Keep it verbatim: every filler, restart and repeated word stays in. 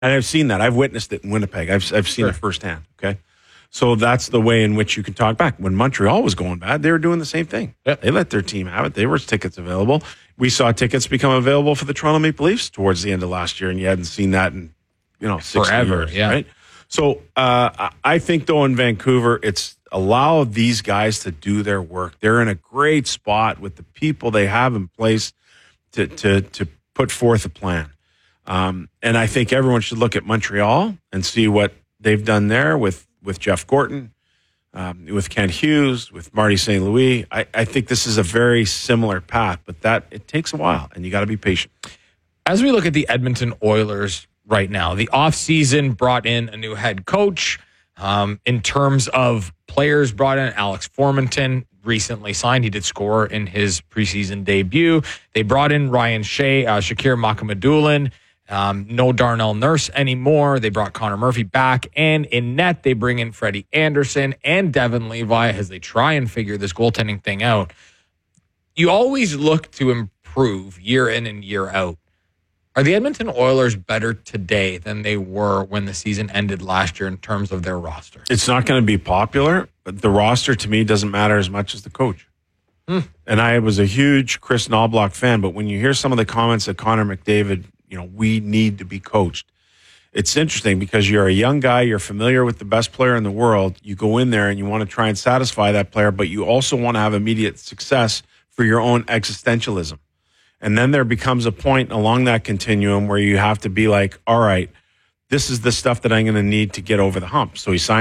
And I've seen that. I've witnessed it in Winnipeg. I've I've seen Sure. it firsthand. Okay, so that's the way in which you can talk back. When Montreal was going bad, they were doing the same thing. Yeah. They let their team have it. There was tickets available. We saw tickets become available for the Toronto Maple Leafs towards the end of last year, and you hadn't seen that in you know sixty Forever, years, yeah. right? So uh, I- I think though in Vancouver, it's allow these guys to do their work. They're in a great spot with the people they have in place to to to put forth a plan. Um, and I think everyone should look at Montreal and see what they've done there with, with Jeff Gorton, um, with Kent Hughes, with Marty Saint Louis. I, I think this is a very similar path, but that it takes a while, and you got to be patient. As we look at the Edmonton Oilers right now, the offseason brought in a new head coach. Um, in terms of players brought in, Alex Formanton recently signed. He did score in his preseason debut. They brought in Ryan Shea, uh, Shakir Makamadulan. Um, no Darnell Nurse anymore. They brought Connor Murphy back. And in net, they bring in Freddie Anderson and Devin Levi as they try and figure this goaltending thing out. You always look to improve year in and year out. Are the Edmonton Oilers better today than they were when the season ended last year in terms of their roster? It's not going to be popular, but the roster to me doesn't matter as much as the coach. Hmm. And I was a huge Chris Knobloch fan, but when you hear some of the comments that Connor McDavid, you know, we need to be coached. It's interesting because you're a young guy, you're familiar with the best player in the world. You go in there and you want to try and satisfy that player, but you also want to have immediate success for your own existentialism. And then there becomes a point along that continuum where you have to be like, all right, this is the stuff that I'm going to need to get over the hump. So he signs